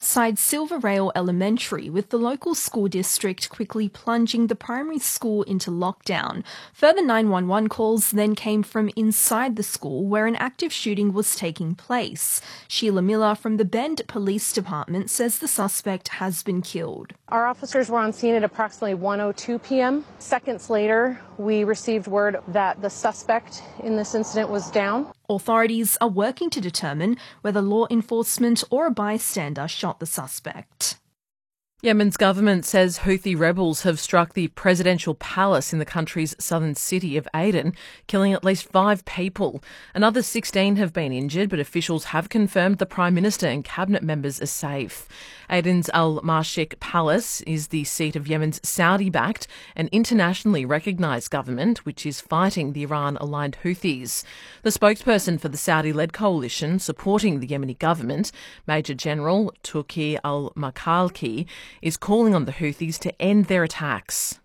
outside Silverrail Elementary, with the local school district quickly plunging the primary school into lockdown. Further 911 calls then came from inside the school, where an active shooting was taking place. Sheila Miller from the Bend Police Department says the suspect has been killed. Our officers were on scene at approximately 1:02 p.m. Seconds later, we received word that the suspect in this incident was down. Authorities are working to determine whether law enforcement or a bystander shot the suspect. Yemen's government says Houthi rebels have struck the presidential palace in the country's southern city of Aden, killing at least 5 people. Another 16 have been injured, but officials have confirmed the Prime Minister and cabinet members are safe. Aden's Al-Mashik Palace is the seat of Yemen's Saudi-backed and internationally recognised government, which is fighting the Iran-aligned Houthis. The spokesperson for the Saudi-led coalition supporting the Yemeni government, Major General Turki al-Makalki, is calling on the Houthis to end their attacks.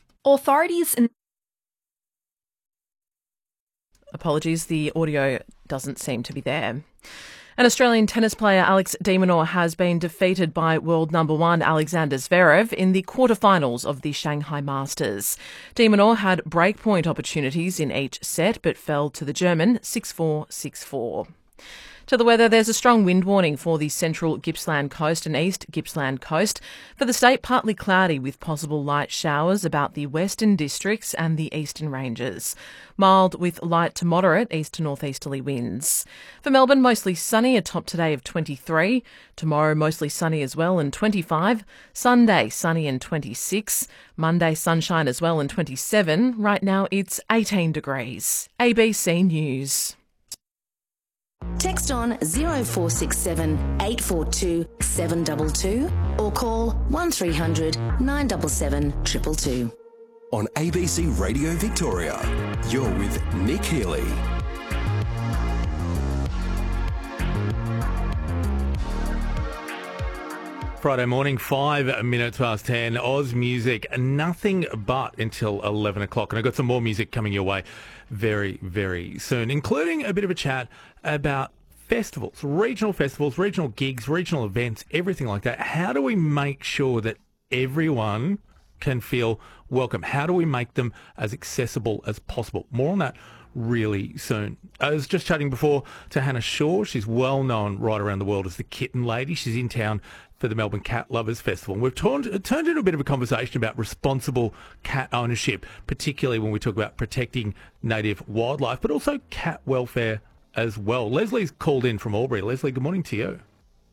Apologies, the audio doesn't seem to be there. An Australian tennis player, Alex de Minaur, has been defeated by world number 1 Alexander Zverev in the quarterfinals of the Shanghai Masters. De Minaur had breakpoint opportunities in each set but fell to the German 6-4, 6-4. To the weather, there's a strong wind warning for the central Gippsland coast and east Gippsland coast. For the state, partly cloudy with possible light showers about the western districts and the eastern ranges. Mild with light to moderate east to northeasterly winds. For Melbourne, mostly sunny, a top today of 23. Tomorrow, mostly sunny as well and 25. Sunday, sunny and 26. Monday, sunshine as well and 27. Right now, it's 18 degrees. ABC News. Text on 0467 842 722 or call 1300 977 222. On ABC Radio Victoria, you're with Nick Healy. Friday morning, 5 minutes past 10. Oz Music, nothing but until 11 o'clock. And I've got some more music coming your way very, very soon, including a bit of a chat about festivals, regional gigs, regional events, everything like that. How do we make sure that everyone can feel welcome? How do we make them as accessible as possible? More on that really soon. I was just chatting before to Hannah Shaw. She's well known right around the world as the Kitten Lady. She's in town for the Melbourne Cat Lovers Festival. And we've turned into a bit of a conversation about responsible cat ownership, particularly when we talk about protecting native wildlife, but also cat welfare as well. Leslie's called in from Albury. Leslie, good morning to you.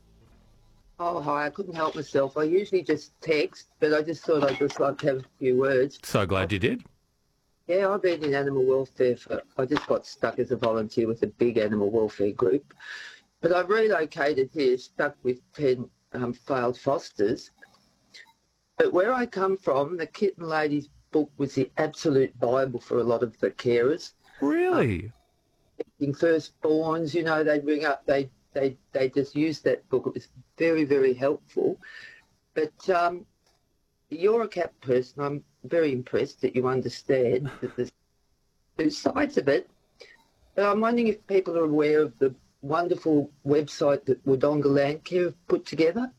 Oh, hi. I couldn't help myself. I usually just text, but I just thought I'd just like to have a few words. So glad you did. Yeah, I've been in animal welfare I just got stuck as a volunteer with a big animal welfare group. But I've relocated here, stuck with 10 failed fosters. But where I come from, the Kitten Lady's book was the absolute Bible for a lot of the carers. Really? In firstborns, you know, they bring up, they just use that book. It was very, very helpful. But you're a cat person. I'm very impressed that you understand that there's 2 sides of it. But I'm wondering if people are aware of the wonderful website that Wodonga Landcare have put together.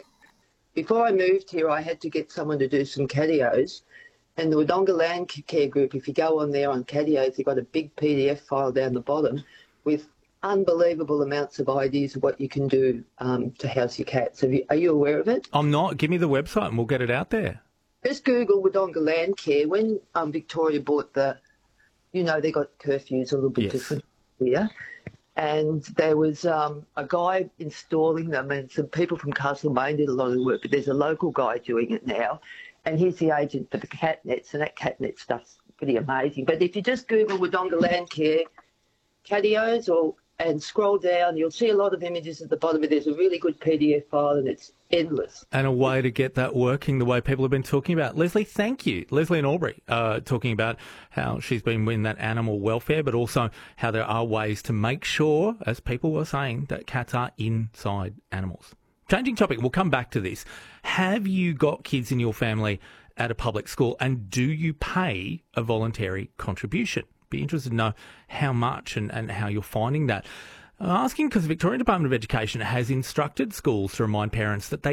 Before I moved here, I had to get someone to do some catios. And the Wodonga Landcare group, if you go on there on catios, they've got a big PDF file down the bottom with unbelievable amounts of ideas of what you can do to house your cats. Are you aware of it? I'm not. Give me the website and we'll get it out there. Just Google Wodonga Landcare. When Victoria bought they got curfews a little bit different here. And there was a guy installing them, and some people from Castlemaine did a lot of the work, but there's a local guy doing it now. And he's the agent for the cat nets, and that cat net stuff's pretty amazing. But if you just Google Wodonga Landcare catios and scroll down, you'll see a lot of images at the bottom, but there's a really good PDF file, and it's endless. And a way to get that working the way people have been talking about. Leslie, thank you. Leslie in Albury, talking about how she's been in that animal welfare, but also how there are ways to make sure, as people were saying, that cats are inside animals. Changing topic, we'll come back to this. Have you got kids in your family at a public school, and do you pay a voluntary contribution? Be interested to know how much and how you're finding that. I'm asking because the Victorian Department of Education has instructed schools to remind parents that they